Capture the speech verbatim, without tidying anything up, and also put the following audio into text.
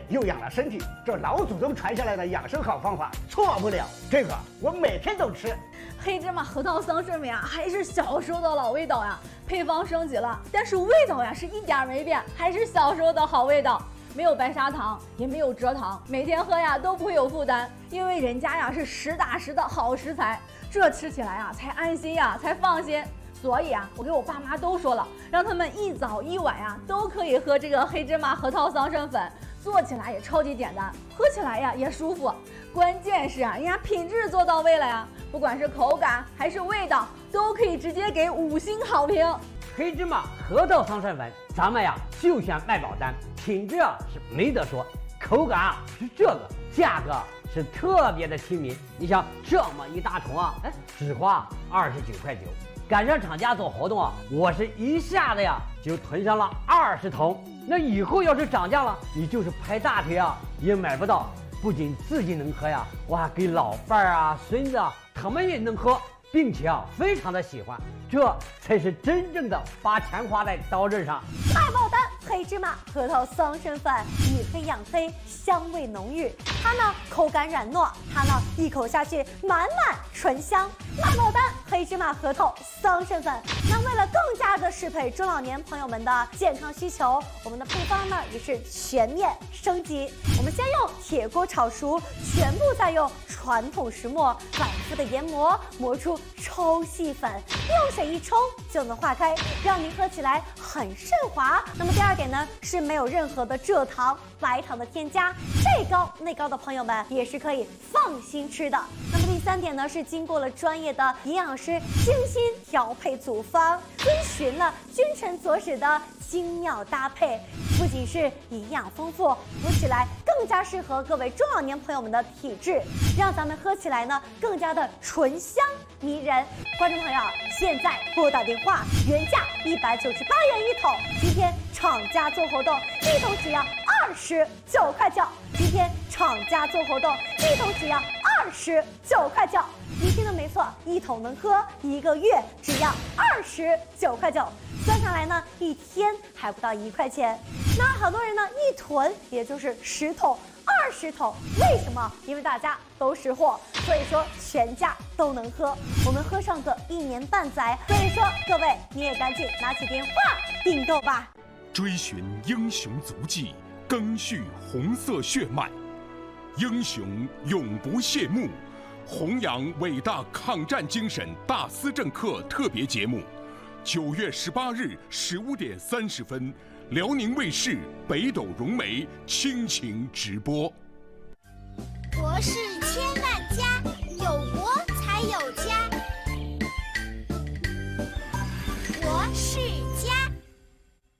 又养了身体，这老祖宗传下来的养生好方法错不了。这个我每天都吃。 黑芝麻核桃桑葚粉呀，还是小时候的老味道呀，配方升级了，但是味道呀是一点没变，还是小时候的好味道。没有白砂糖，也没有蔗糖，每天喝呀都不会有负担，因为人家呀是实打实的好食材，这吃起来呀才安心呀，才放心。所以啊，我给我爸妈都说了，让他们一早一晚呀都可以喝这个黑芝麻核桃桑葚粉，做起来也超级简单，喝起来呀也舒服。关键是啊，人家品质做到位了呀，不管是口感还是味道，都可以直接给五星好评。 黑芝麻核桃桑葚粉，咱们呀就选卖保单，品质啊是没得说，口感啊是这个，价格是特别的亲民。你想这么一大桶啊，哎，只花二十九块九。赶上厂家做活动啊，我是一下子呀就囤上了二十桶。那以后要是涨价了，你就是拍大腿啊也买不到。不仅自己能喝呀，我还给老伴儿啊、孙子啊，他们也能喝，并且啊非常的喜欢。这才是真正的把钱花在刀刃上。 卖爆单！黑芝麻核桃桑葚粉，以黑养黑，香味浓郁。它呢口感软糯，它呢一口下去满满醇香。卖爆单！黑芝麻核桃桑葚粉。那为了更加的适配中老年朋友们的健康需求，我们的配方呢也是全面升级。我们先用铁锅炒熟，全部再用传统石磨反复的研磨，磨出超细粉，用水一冲就能化开，让您喝起来很顺滑。那么第二点呢，是没有任何的蔗糖、白糖的添加，这高那高的朋友们也是可以放心吃的。那么第三点呢，是经过了专业的营养师精心调配组方，遵循了君臣佐使的精妙搭配，不仅是营养丰富，补起来更加适合各位中老年朋友们的体质，让咱们喝起来呢更加的醇香迷人。观众朋友，现在拨打电话，原价一百九十八元一桶，今天厂家做活动，一桶只要二十九块九。今天厂家做活动，一桶只要二十九块九。您听的没错，一桶能喝一个月，只要二十九块九。算下来呢，一天还不到一块钱。那好多人呢，一囤也就是十桶、二十桶。为什么？因为大家都识货，所以说全家都能喝。我们喝上个一年半载，所以说各位你也赶紧拿起电话订购吧。 追寻英雄足迹，赓续红色血脉，英雄永不谢幕，弘扬伟大抗战精神大思政课特别节目。九月十八日十五点三十分，辽宁卫视北斗融媒倾情直播。 国是千万家，有国才有家。国是